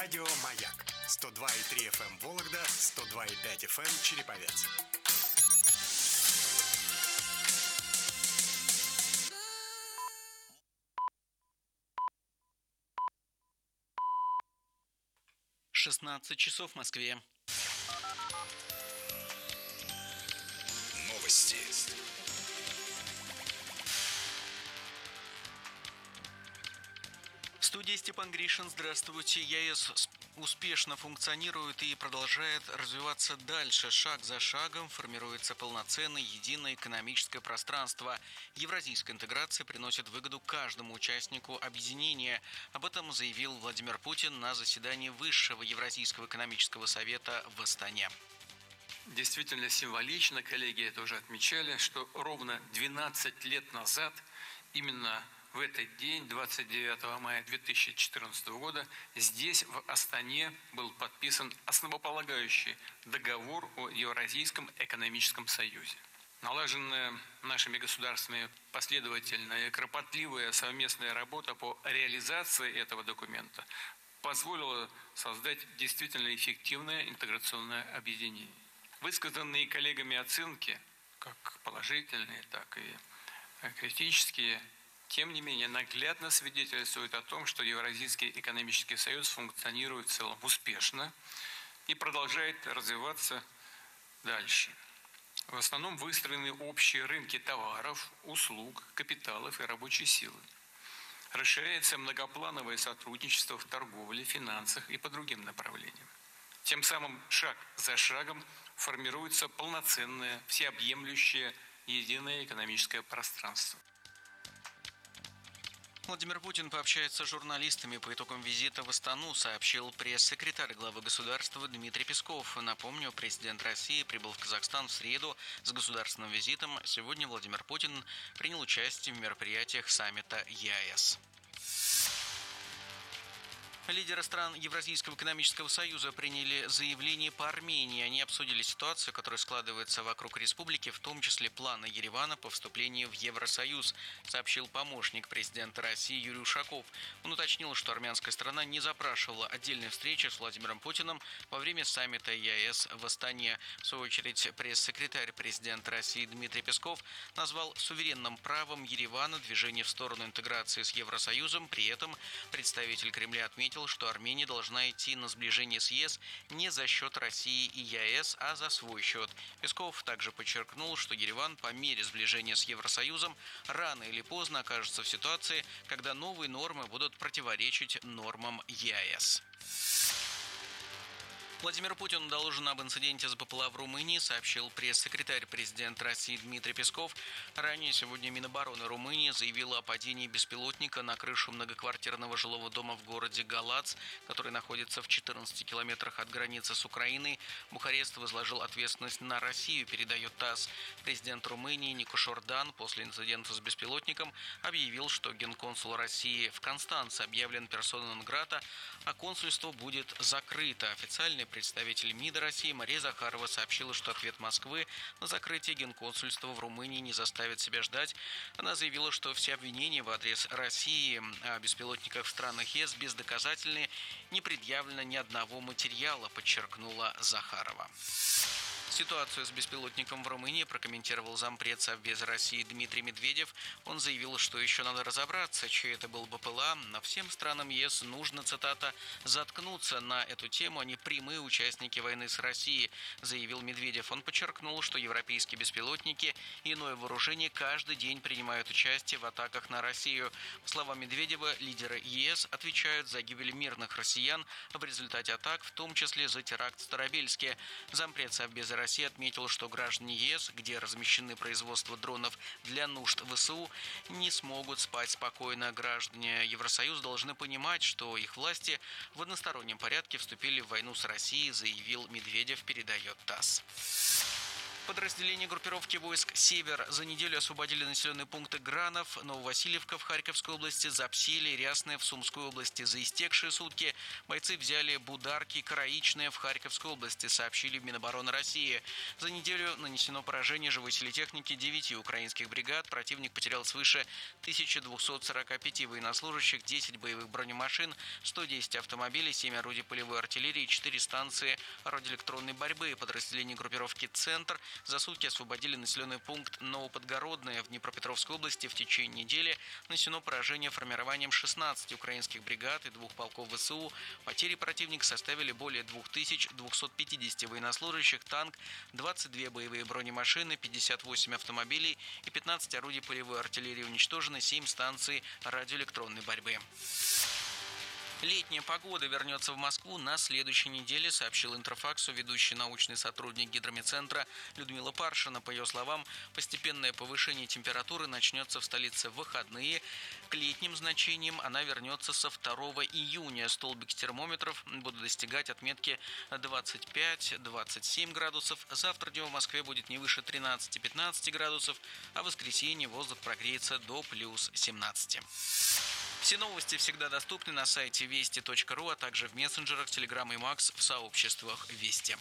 Радио «Маяк» 102,3 FM Вологда, 102,5 FM Череповец. часов в Москве. Новости. В студии Степан Гришин. Здравствуйте. ЕАЭС успешно функционирует и продолжает развиваться дальше. Шаг за шагом формируется полноценное единое экономическое пространство. Евразийская интеграция приносит выгоду каждому участнику объединения. Об этом заявил Владимир Путин на заседании Высшего Евразийского экономического совета в Астане. Действительно символично, коллеги это уже отмечали, что ровно 12 лет назад, именно в этот день, 29 мая 2014 года, здесь, в Астане, был подписан основополагающий договор о Евразийском экономическом союзе. Налаженная нашими государствами последовательная и кропотливая совместная работа по реализации этого документа позволила создать действительно эффективное интеграционное объединение. Высказанные коллегами оценки, как положительные, так и критические, тем не менее, наглядно свидетельствует о том, что Евразийский экономический союз функционирует в целом успешно и продолжает развиваться дальше. В основном выстроены общие рынки товаров, услуг, капиталов и рабочей силы. Расширяется многоплановое сотрудничество в торговле, финансах и по другим направлениям. Тем самым шаг за шагом формируется полноценное, всеобъемлющее единое экономическое пространство. Владимир Путин пообщается с журналистами по итогам визита в Астану, сообщил пресс-секретарь главы государства Дмитрий Песков. Напомню, президент России прибыл в Казахстан в среду с государственным визитом. Сегодня Владимир Путин принял участие в мероприятиях саммита ЕАЭС. Лидеры стран Евразийского экономического союза приняли заявление по Армении. Они обсудили ситуацию, которая складывается вокруг республики, в том числе планы Еревана по вступлению в Евросоюз, сообщил помощник президента России Юрий Ушаков. Он уточнил, что армянская сторона не запрашивала отдельной встречи с Владимиром Путиным во время саммита ЕАЭС в Астане. В свою очередь, пресс-секретарь президента России Дмитрий Песков назвал суверенным правом Еревана движение в сторону интеграции с Евросоюзом. При этом представитель Кремля отметил, что Армения должна идти на сближение с ЕС не за счет России и ЕАЭС, а за свой счет. Песков также подчеркнул, что Ереван по мере сближения с Евросоюзом рано или поздно окажется в ситуации, когда новые нормы будут противоречить нормам ЕАЭС. Владимир Путин доложен об инциденте с БПЛА в Румынии, сообщил пресс-секретарь президента России Дмитрий Песков. Ранее сегодня Минобороны Румынии заявила о падении беспилотника на крышу многоквартирного жилого дома в городе Галац, который находится в 14 километрах от границы с Украиной. Бухарест возложил ответственность на Россию, передает ТАСС. Президент Румынии Никош Ордан после инцидента с беспилотником объявил, что генконсул России в Констанце объявлен персона нон-грата, а консульство будет закрыто. Официальный представитель МИДа России Мария Захарова сообщила, что ответ Москвы на закрытие генконсульства в Румынии не заставит себя ждать. Она заявила, что все обвинения в адрес России о беспилотниках в странах ЕС бездоказательны, не предъявлено ни одного материала, подчеркнула Захарова. Ситуацию с беспилотником в Румынии прокомментировал зампред Совбеза России Дмитрий Медведев. Он заявил, что еще надо разобраться, чей это был БПЛА, но всем странам ЕС нужно, цитата, «заткнуться на эту тему, они прямые участники войны с Россией», заявил Медведев. Он подчеркнул, что европейские беспилотники и иное вооружение каждый день принимают участие в атаках на Россию. По словам Медведева, лидеры ЕС отвечают за гибель мирных россиян в результате атак, в том числе за теракт в Старобельске. Зампред Совбеза Россия отметил, что граждане ЕС, где размещены производства дронов для нужд ВСУ, не смогут спать спокойно. Граждане Евросоюза должны понимать, что их власти в одностороннем порядке вступили в войну с Россией, заявил Медведев, передает ТАСС. Подразделения группировки войск «Север» за неделю освободили населенные пункты Гранов, Нововасильевка в Харьковской области, Запселье, Рясное в Сумской области. За истекшие сутки бойцы взяли Бударки, Караичное в Харьковской области, сообщили в Минобороны России. За неделю нанесено поражение живой силе техники 9 украинских бригад. Противник потерял свыше 1245 военнослужащих, 10 боевых бронемашин, 110 автомобилей, 7 орудий полевой артиллерии, 4 станции радиоэлектронной борьбы. Подразделения группировки «Центр» за сутки освободили населенный пункт Новоподгородное в Днепропетровской области. В течение недели нанесено поражение формированием 16 украинских бригад и 2 полков ВСУ. Потери противника составили более 2250 военнослужащих, танк, 22 боевые бронемашины, 58 автомобилей и 15 орудий полевой артиллерии. Уничтожены 7 станций радиоэлектронной борьбы. Летняя погода вернется в Москву на следующей неделе, сообщил Интерфаксу ведущий научный сотрудник Гидрометцентра Людмила Паршина. По ее словам, постепенное повышение температуры начнется в столице в выходные. К летним значениям она вернется со 2 июня. Столбики термометров будут достигать отметки 25-27 градусов. Завтра днем в Москве будет не выше 13-15 градусов, а в воскресенье воздух прогреется до плюс 17. Все новости всегда доступны на сайте вести.ру, а также в мессенджерах Telegram и Max в сообществах Вести.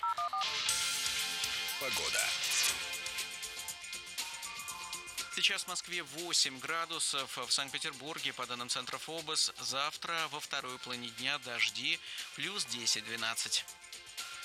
Погода. Сейчас в Москве 8 градусов, в Санкт-Петербурге, по данным центра ФОБОС, завтра во второй половине дня дожди, плюс 10-12.